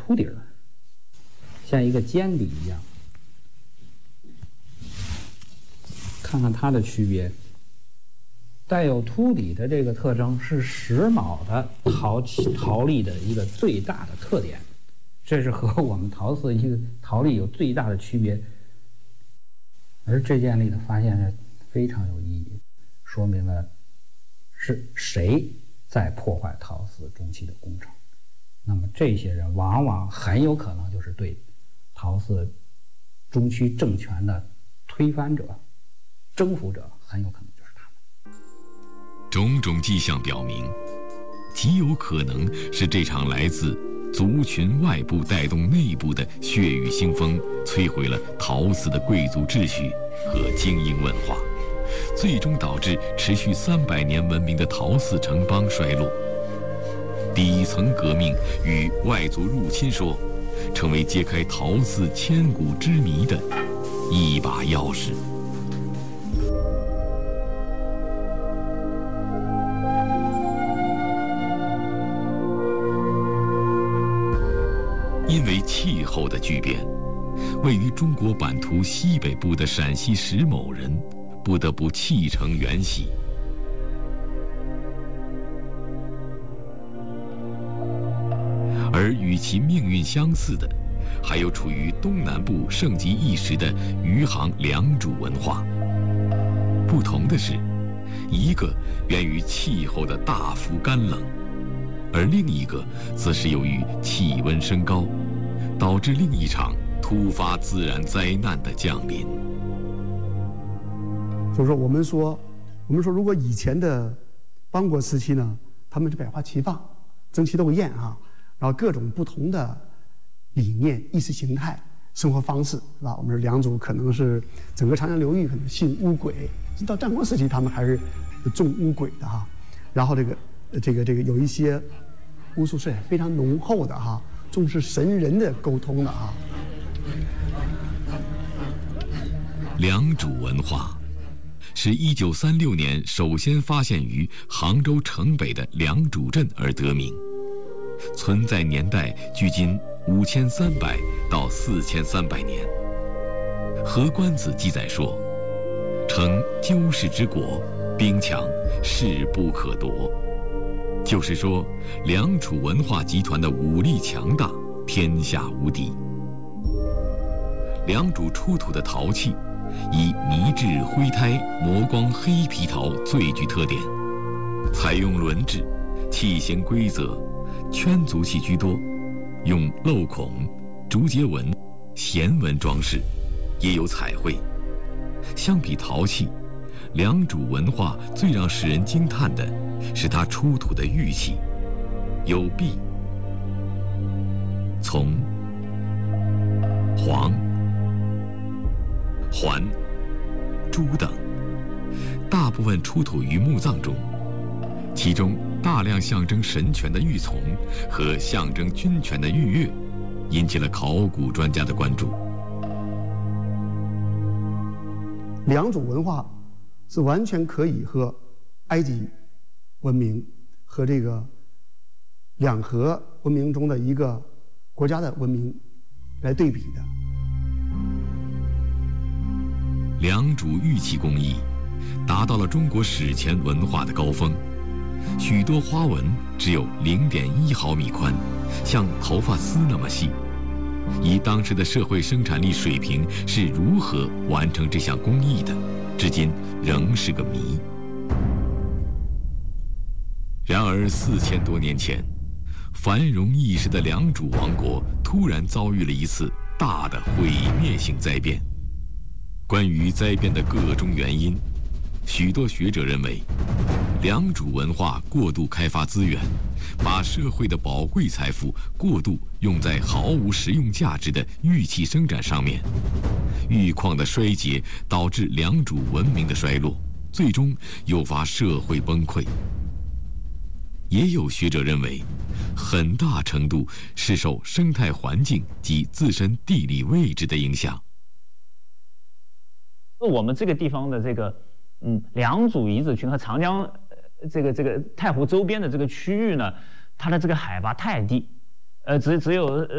凸底儿，像一个尖底一样。看看它的区别，带有凸底的这个特征是石卯的陶粒的一个最大的特点，这是和我们陶瓷一个陶粒有最大的区别。而这件例的发现是非常有意义，说明了是谁在破坏陶瓷中期的工程。那么这些人往往很有可能就是对陶瓷中期政权的推翻者、征服者，很有可能就是他们。 种种迹象表明，极有可能是这场来自族群外部带动内部的血雨腥风，摧毁了陶瓷的贵族秩序和精英文化，最终导致持续300年文明的陶瓷城邦衰落。底层革命与外族入侵说，成为揭开陶瓷千古之谜的一把钥匙。因为气候的巨变，位于中国版图西北部的陕西石某人不得不弃城远徙。而与其命运相似的，还有处于东南部盛极一时的余杭良渚文化。不同的是，一个源于气候的大幅干冷，而另一个则是由于气温升高，导致另一场突发自然灾难的降临。 就是说，我们说，如果以前的邦国时期呢，他们是百花齐放、争奇斗艳啊，然后各种不同的理念、意识形态、生活方式，是吧？我们说良渚可能是整个长江流域可能信巫鬼，到战国时期他们还是重巫鬼的哈。然后这个有一些巫术是非常浓厚的哈，重视神人的沟通的哈。 良渚文化是1936年首先发现于杭州城北的良渚镇而得名，存在年代距今5300到4300年。何官子记载说：“成鸠氏之国，兵强，势不可夺。”就是说，良渚文化集团的武力强大，天下无敌。良渚出土的陶器以泥质灰胎磨光黑皮陶最具特点，采用轮制，器形规则，圈足器居多，用镂孔、竹节纹、弦纹装饰，也有彩绘。相比陶器，良渚文化最让世人惊叹的是它出土的玉器，有璧、琮、黄、环、珠等，大部分出土于墓葬中，其中大量象征神权的玉琮和象征君权的玉钺，引起了考古专家的关注。 良渚文化是完全可以和埃及文明和这个两河文明中的一个国家的文明来对比的。 良渚玉器工艺达到了中国史前文化的高峰，许多花纹只有0.1毫米宽，像头发丝那么细。以当时的社会生产力水平是如何完成这项工艺的，至今仍是个谜。然而4000多年前，繁荣一时的良渚王国突然遭遇了一次大的毁灭性灾变。关于灾变的各种原因，许多学者认为，良渚文化过度开发资源，把社会的宝贵财富过度用在毫无实用价值的玉器生产上面，玉矿的衰竭导致良渚文明的衰落，最终诱发社会崩溃。也有学者认为，很大程度是受生态环境及自身地理位置的影响。 我们这个地方的这个良渚遗址群和长江这个太湖周边的这个区域呢，它的这个海拔太低，只有